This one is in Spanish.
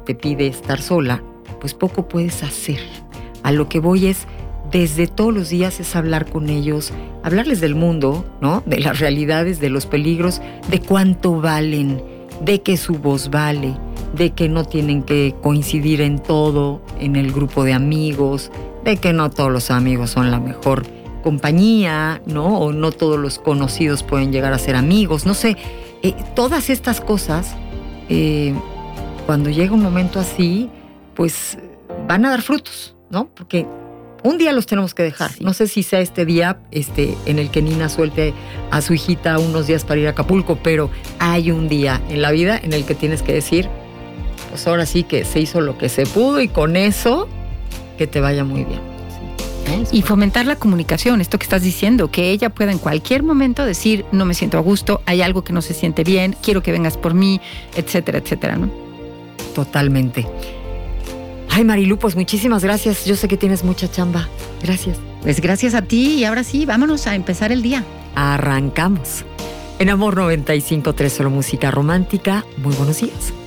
te pide estar sola, pues poco puedes hacer. A lo que voy es, desde todos los días es hablar con ellos, hablarles del mundo, ¿no? De las realidades, de los peligros, de cuánto valen, de que su voz vale, de que no tienen que coincidir en todo, en el grupo de amigos, de que no todos los amigos son la mejor compañía, ¿no? O no todos los conocidos pueden llegar a ser amigos, no sé. Todas estas cosas, cuando llega un momento así, pues van a dar frutos, ¿no? Porque un día los tenemos que dejar. Sí. No sé si sea este día en el que Nina suelte a su hijita unos días para ir a Acapulco, pero hay un día en la vida en el que tienes que decir, pues ahora sí que se hizo lo que se pudo y con eso que te vaya muy bien. Y fomentar la comunicación, esto que estás diciendo, que ella pueda en cualquier momento decir, no me siento a gusto, hay algo que no se siente bien, quiero que vengas por mí, etcétera, etcétera, ¿no? Totalmente. Ay, Marilu, pues muchísimas gracias. Yo sé que tienes mucha chamba. Gracias. Pues gracias a ti y ahora sí, vámonos a empezar el día. Arrancamos. En Amor 95.3, solo música romántica. Muy buenos días.